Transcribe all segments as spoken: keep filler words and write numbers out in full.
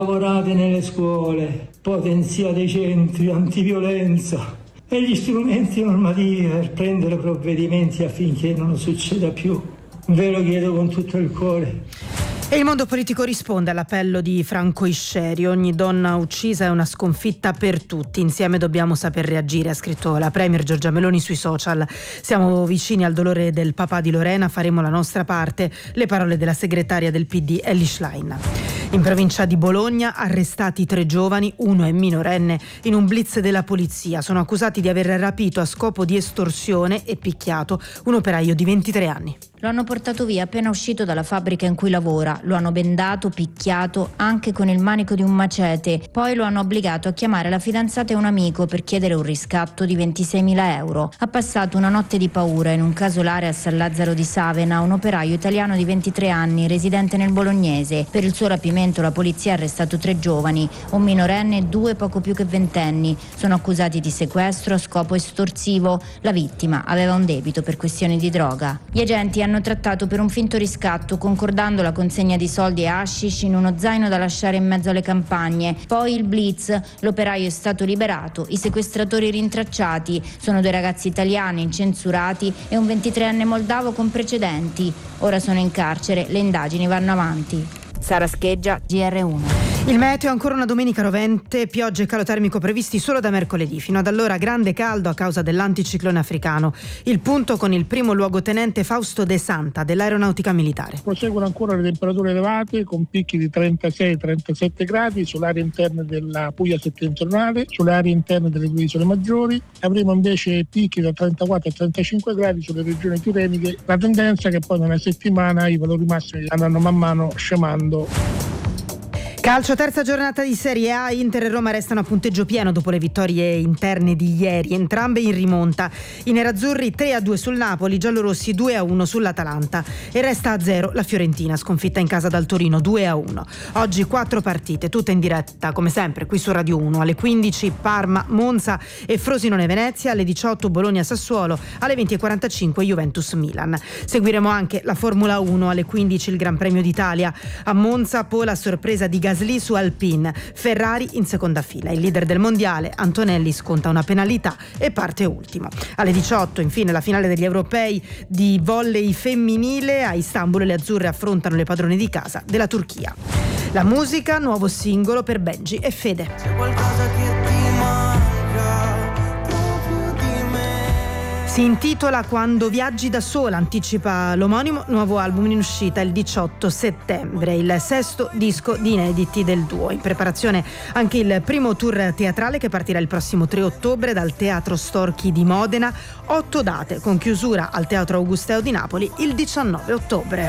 Lavorate nelle scuole, potenziate i centri antiviolenza e gli strumenti normativi per prendere provvedimenti affinché non succeda più. Ve lo chiedo con tutto il cuore. E il mondo politico risponde all'appello di Franco Isceri: ogni donna uccisa è una sconfitta per tutti, insieme dobbiamo saper reagire, ha scritto la premier Giorgia Meloni sui social. Siamo vicini al dolore del papà di Lorena, faremo la nostra parte, le parole della segretaria del P D Elly Schlein. In provincia di Bologna arrestati tre giovani, uno è minorenne, in un blitz della polizia. Sono accusati di aver rapito a scopo di estorsione e picchiato un operaio di ventitré anni. Lo hanno portato via appena uscito dalla fabbrica in cui lavora, lo hanno bendato, picchiato, anche con il manico di un macete. Poi lo hanno obbligato a chiamare la fidanzata e un amico per chiedere un riscatto di ventiseimila euro. Ha passato una notte di paura in un casolare a San Lazzaro di Savena, un operaio italiano di ventitré anni, residente nel Bolognese. Per il suo rapimento la polizia ha arrestato tre giovani, un minorenne e due poco più che ventenni. Sono accusati di sequestro a scopo estorsivo. La vittima aveva un debito per questioni di droga. Gli agenti hanno hanno trattato per un finto riscatto, concordando la consegna di soldi e hashish in uno zaino da lasciare in mezzo alle campagne. Poi il blitz, l'operaio è stato liberato, i sequestratori rintracciati sono due ragazzi italiani incensurati e un ventitreenne moldavo con precedenti. Ora sono in carcere, le indagini vanno avanti. Sara Scheggia, G R uno. Il meteo, ancora una domenica rovente, piogge e calo termico previsti solo da mercoledì. Fino ad allora grande caldo a causa dell'anticiclone africano. Il punto con il primo luogotenente Fausto De Santa dell'Aeronautica Militare. Proseguono ancora le temperature elevate con picchi di trentasei trentasette gradi sulle aree interne della Puglia settentrionale, sulle aree interne delle due isole maggiori. Avremo invece picchi da trentaquattro a trentacinque gradi sulle regioni tirreniche. La tendenza è che poi nella settimana i valori massimi andranno man mano scemando. Calcio, terza giornata di Serie A, Inter e Roma restano a punteggio pieno dopo le vittorie interne di ieri, entrambe in rimonta. I nerazzurri tre a due sul Napoli, i giallorossi due a uno sull'Atalanta e resta a zero la Fiorentina, sconfitta in casa dal Torino due a uno. Oggi quattro partite, tutte in diretta come sempre qui su Radio uno, alle quindici Parma, Monza e Frosinone Venezia, alle diciotto Bologna Sassuolo, alle venti e quarantacinque Juventus Milan. Seguiremo anche la Formula uno, alle quindici il Gran Premio d'Italia. A Monza Pola, sorpresa di Gasly su Alpine, Ferrari in seconda fila. Il leader del mondiale Antonelli sconta una penalità e parte ultimo. Alle diciotto infine la finale degli europei di volley femminile. A Istanbul le azzurre affrontano le padrone di casa della Turchia. La musica, nuovo singolo per Benji e Fede. C'è qualcosa che ti manca proprio di me. Si intitola Quando viaggi da sola, anticipa l'omonimo nuovo album in uscita il diciotto settembre, il sesto disco di inediti del duo. In preparazione anche il primo tour teatrale che partirà il prossimo tre ottobre dal Teatro Storchi di Modena, otto date con chiusura al Teatro Augusteo di Napoli il diciannove ottobre.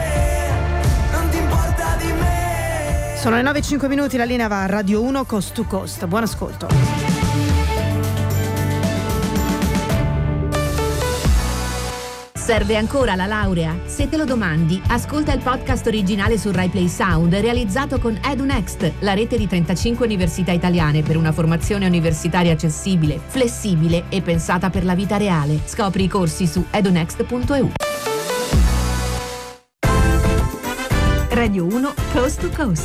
Non ti importa di me. Sono le nove e cinque minuti, la linea va a Radio uno Coast to Coast. Buon ascolto. Serve ancora la laurea? Se te lo domandi, ascolta il podcast originale su Rai Play Sound realizzato con EduNext, la rete di trentacinque università italiane per una formazione universitaria accessibile, flessibile e pensata per la vita reale. Scopri i corsi su edunext punto e u. Radio uno Coast to Coast.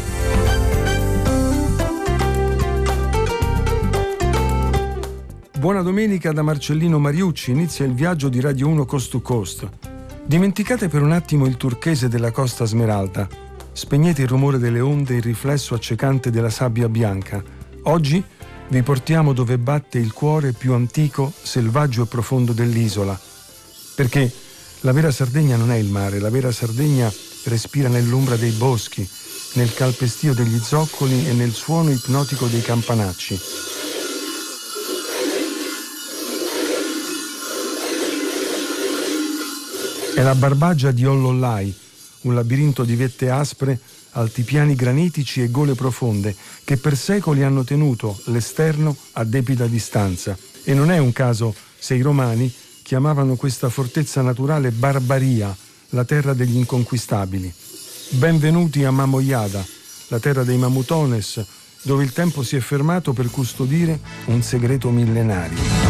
Buona domenica da Marcellino Mariucci, inizia il viaggio di Radio uno Coast to Coast. Dimenticate per un attimo il turchese della Costa Smeralda. Spegnete il rumore delle onde e il riflesso accecante della sabbia bianca. Oggi vi portiamo dove batte il cuore più antico, selvaggio e profondo dell'isola. Perché la vera Sardegna non è il mare, la vera Sardegna respira nell'ombra dei boschi, nel calpestio degli zoccoli e nel suono ipnotico dei campanacci. È la Barbagia di Ollollai, un labirinto di vette aspre, altipiani granitici e gole profonde che per secoli hanno tenuto l'esterno a debita distanza. E non è un caso se i romani chiamavano questa fortezza naturale Barbaria, la terra degli inconquistabili. Benvenuti a Mamoiada, la terra dei Mamutones, dove il tempo si è fermato per custodire un segreto millenario.